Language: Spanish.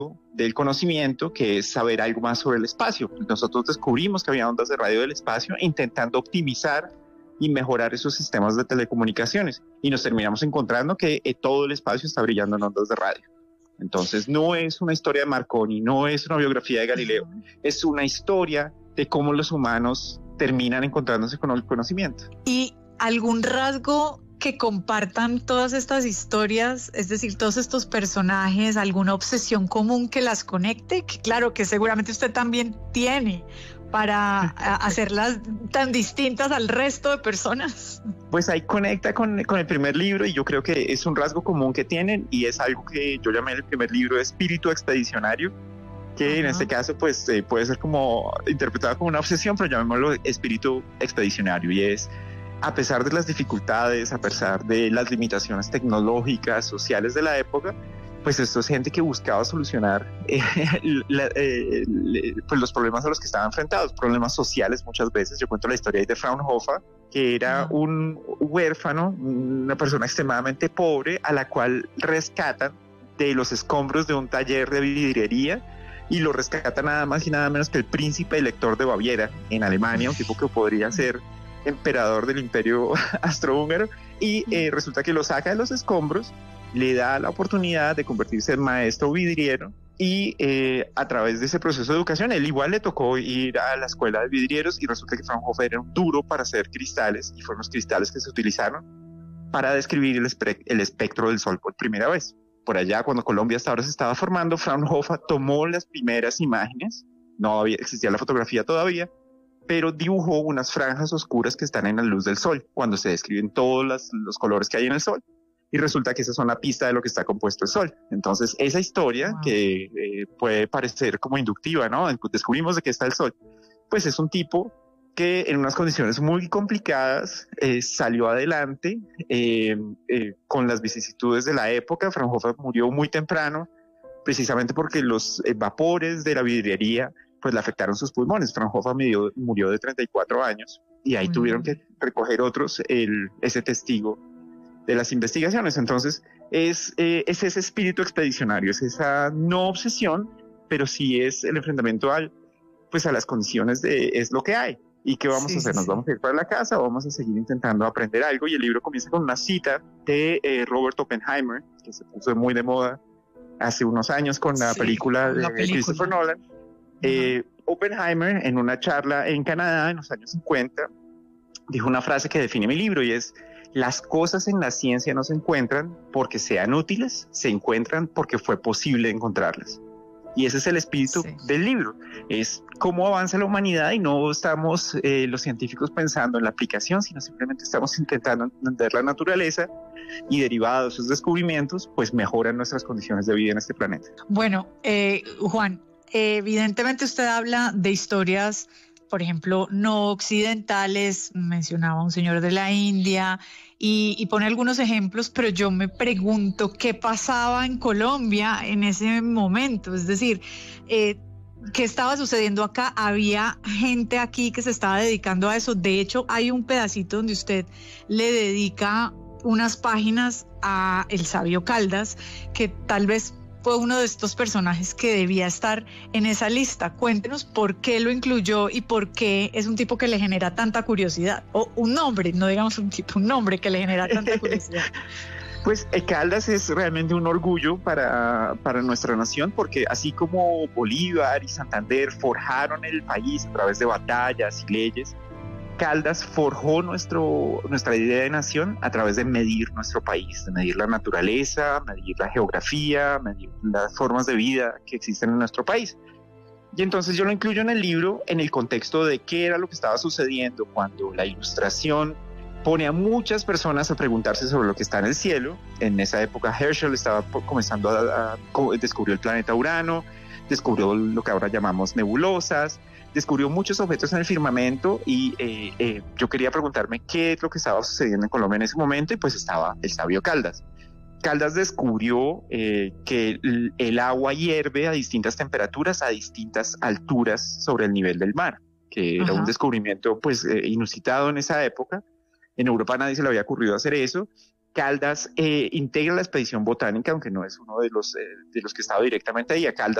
del conocimiento, que es saber algo más sobre el espacio. Nosotros descubrimos que había ondas de radio del espacio intentando optimizar y mejorar esos sistemas de telecomunicaciones, y nos terminamos encontrando que todo el espacio está brillando en ondas de radio. Entonces no es una historia de Marconi, no es una biografía de Galileo, es una historia de cómo los humanos terminan encontrándose con el conocimiento. ¿Y algún rasgo que compartan todas estas historias, es decir, todos estos personajes, alguna obsesión común que las conecte? Que claro, que seguramente usted también tiene para hacerlas tan distintas al resto de personas. Pues ahí conecta con el primer libro, y yo creo que es un rasgo común que tienen, y es algo que yo llamé el primer libro espíritu expedicionario, que en este caso pues puede ser como interpretado como una obsesión, pero llamémoslo espíritu expedicionario, y es: a pesar de las dificultades, a pesar de las limitaciones tecnológicas, sociales de la época, pues esto es gente que buscaba solucionar pues los problemas a los que estaban enfrentados, problemas sociales muchas veces. Yo cuento la historia de Fraunhofer, que era un huérfano, una persona extremadamente pobre, a la cual rescatan de los escombros de un taller de vidriería, y lo rescata nada más y nada menos que el príncipe elector de Baviera en Alemania, un tipo que podría ser emperador del imperio austrohúngaro, y resulta que lo saca de los escombros, le da la oportunidad de convertirse en maestro vidriero, y a través de ese proceso de educación, él igual le tocó ir a la escuela de vidrieros, y resulta que Fraunhofer era un duro para hacer cristales, y fueron los cristales que se utilizaron para describir el espectro del Sol por primera vez. Por allá, cuando Colombia hasta ahora se estaba formando, Fraunhofer tomó las primeras imágenes, no existía la fotografía todavía, pero dibujó unas franjas oscuras que están en la luz del Sol, cuando se describen todos los colores que hay en el Sol, y resulta que esa es una pista de lo que está compuesto el Sol. Entonces, esa historia, que puede parecer como inductiva, ¿no? Descubrimos de qué está el Sol, pues es un tipo que en unas condiciones muy complicadas salió adelante con las vicisitudes de la época. Fraunhofer murió muy temprano, precisamente porque los vapores de la vidriería pues le afectaron sus pulmones. Fraunhofer murió de 34 años, y ahí tuvieron que recoger otros ese testigo de las investigaciones. Entonces es ese espíritu expedicionario, es esa no obsesión, pero sí es el enfrentamiento a las condiciones de es lo que hay. ¿Y qué vamos a hacer? ¿Nos vamos a ir para la casa o vamos a seguir intentando aprender algo? Y el libro comienza con una cita de Robert Oppenheimer, que se puso muy de moda hace unos años con la película de Christopher Nolan. Oppenheimer, en una charla en Canadá en los años 50, dijo una frase que define mi libro, y es: las cosas en la ciencia no se encuentran porque sean útiles, se encuentran porque fue posible encontrarlas. Y ese es el espíritu del libro, es cómo avanza la humanidad, y no estamos los científicos pensando en la aplicación, sino simplemente estamos intentando entender la naturaleza, y derivados de esos descubrimientos, pues mejoran nuestras condiciones de vida en este planeta. Bueno, Juan, evidentemente usted habla de historias, por ejemplo, no occidentales, mencionaba un señor de la India, y pone algunos ejemplos, pero yo me pregunto qué pasaba en Colombia en ese momento. Es decir, ¿qué estaba sucediendo acá? Había gente aquí que se estaba dedicando a eso. De hecho, hay un pedacito donde usted le dedica unas páginas a el sabio Caldas, que tal vez fue uno de estos personajes que debía estar en esa lista. Cuéntenos por qué lo incluyó y por qué es un tipo que le genera tanta curiosidad. O un nombre, no digamos un tipo, un nombre que le genera tanta curiosidad. Pues Caldas es realmente un orgullo para nuestra nación, porque así como Bolívar y Santander forjaron el país a través de batallas y leyes, Caldas forjó nuestra idea de nación a través de medir nuestro país, de medir la naturaleza, medir la geografía, medir las formas de vida que existen en nuestro país. Y entonces yo lo incluyo en el libro en el contexto de qué era lo que estaba sucediendo cuando la Ilustración pone a muchas personas a preguntarse sobre lo que está en el cielo. En esa época Herschel estaba comenzando a descubrió el planeta Urano, descubrió lo que ahora llamamos nebulosas, descubrió muchos objetos en el firmamento, y yo quería preguntarme qué es lo que estaba sucediendo en Colombia en ese momento, y pues estaba el sabio Caldas. Caldas descubrió que el agua hierve a distintas temperaturas, a distintas alturas sobre el nivel del mar, que era un descubrimiento pues inusitado en esa época. En Europa nadie se le había ocurrido hacer eso, Caldas integra la expedición botánica, aunque no es uno de los que estaba directamente ahí. A Caldas